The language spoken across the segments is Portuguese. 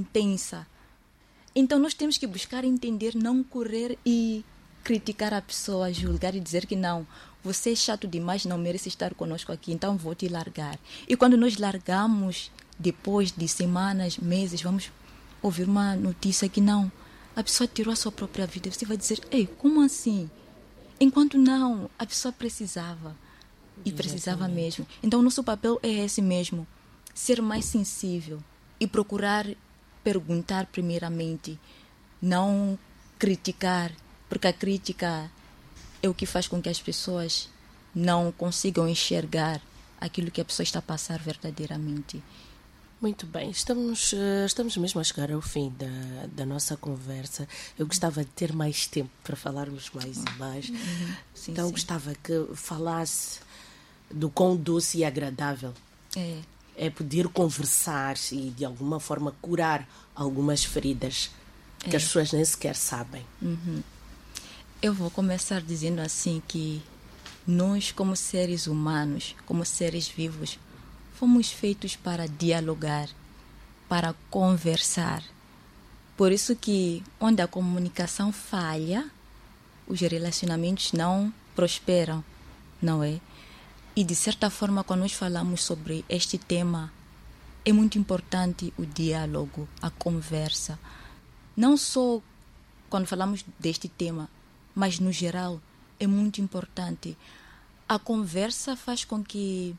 intensa. Então nós temos que buscar entender, não correr e criticar a pessoa, julgar e dizer que não, você é chato demais, não merece estar conosco aqui, então vou te largar. E quando nós largamos, depois de semanas, meses, vamos ouvir uma notícia que não, a pessoa tirou a sua própria vida. Você vai dizer, ei, como assim? Enquanto não, a pessoa precisava. E precisava mesmo. Então, o nosso papel é esse mesmo. Ser mais sensível e procurar perguntar primeiramente. Não criticar, porque a crítica é o que faz com que as pessoas não consigam enxergar aquilo que a pessoa está a passar verdadeiramente. Muito bem, estamos mesmo a chegar ao fim da nossa conversa. Eu gostava de ter mais tempo para falarmos mais e mais. Sim, então, sim. gostava que falasse do quão doce e agradável é poder conversar e, de alguma forma, curar algumas feridas que as pessoas nem sequer sabem. Eu vou começar dizendo assim que nós, como seres humanos, como seres vivos, fomos feitos para dialogar, para conversar. Por isso que onde a comunicação falha, os relacionamentos não prosperam, não é? E de certa forma, quando nós falamos sobre este tema, é muito importante o diálogo, a conversa. Não só quando falamos deste tema, mas no geral é muito importante. A conversa faz com que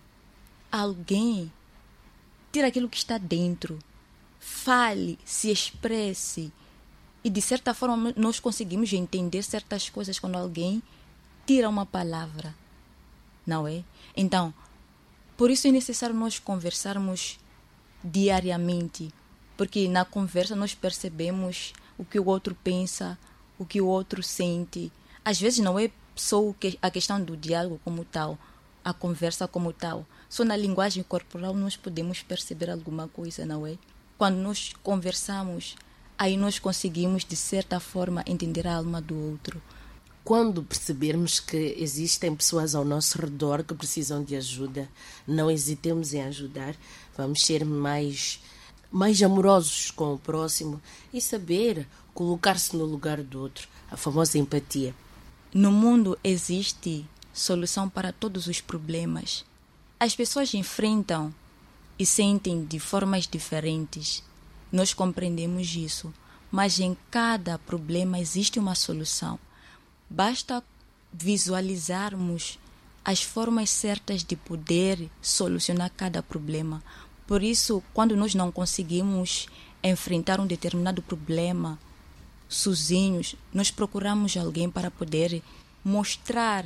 alguém tire aquilo que está dentro, fale, se expresse. E de certa forma nós conseguimos entender certas coisas quando alguém tira uma palavra, não é? Então, por isso é necessário nós conversarmos diariamente, porque na conversa nós percebemos o que o outro pensa, o que o outro sente. Às vezes não é só a questão do diálogo como tal, a conversa como tal. Só na linguagem corporal nós podemos perceber alguma coisa, não é? Quando nós conversamos, aí nós conseguimos, de certa forma, entender a alma do outro. Quando percebermos que existem pessoas ao nosso redor que precisam de ajuda, não hesitemos em ajudar. Vamos ser mais amorosos com o próximo e saber colocar-se no lugar do outro. A famosa empatia. No mundo existe solução para todos os problemas. As pessoas enfrentam e sentem de formas diferentes. Nós compreendemos isso. Mas em cada problema existe uma solução. Basta visualizarmos as formas certas de poder solucionar cada problema. Por isso, quando nós não conseguimos enfrentar um determinado problema sozinhos, nós procuramos alguém para poder mostrar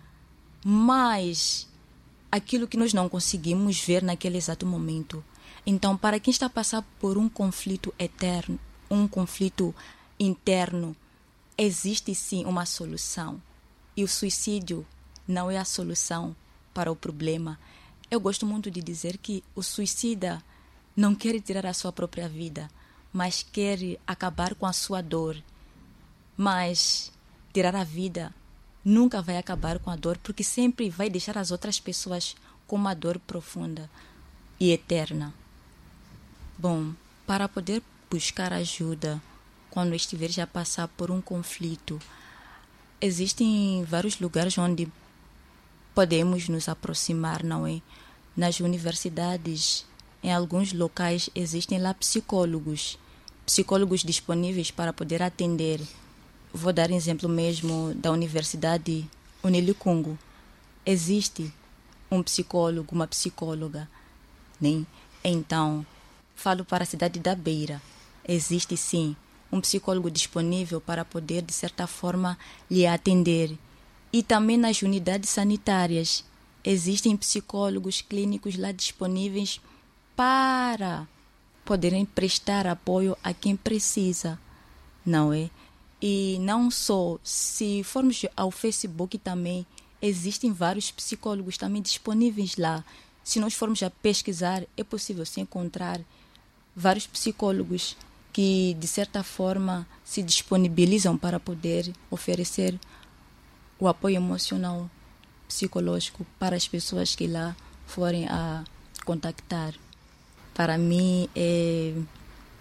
mais aquilo que nós não conseguimos ver naquele exato momento. Então, para quem está a passar por um conflito eterno, um conflito interno, existe sim uma solução. E o suicídio não é a solução para o problema. Eu gosto muito de dizer que o suicida não quer tirar a sua própria vida, mas quer acabar com a sua dor. Mas tirar a vida nunca vai acabar com a dor, porque sempre vai deixar as outras pessoas com uma dor profunda e eterna. Bom, para poder buscar ajuda quando estiveres a passar por um conflito, existem vários lugares onde podemos nos aproximar, não é? Nas universidades, em alguns locais, existem lá psicólogos disponíveis para poder atender. Vou dar exemplo mesmo da Universidade Unilikungu. Existe um psicólogo, uma psicóloga, né? Então, falo para a cidade da Beira. Existe sim um psicólogo disponível para poder, de certa forma, lhe atender. E também nas unidades sanitárias existem psicólogos clínicos lá disponíveis para poderem prestar apoio a quem precisa, não é? E não só, se formos ao Facebook também, existem vários psicólogos também disponíveis lá. Se nós formos a pesquisar, é possível se encontrar vários psicólogos que, de certa forma, se disponibilizam para poder oferecer o apoio emocional, psicológico para as pessoas que lá forem a contactar. Para mim é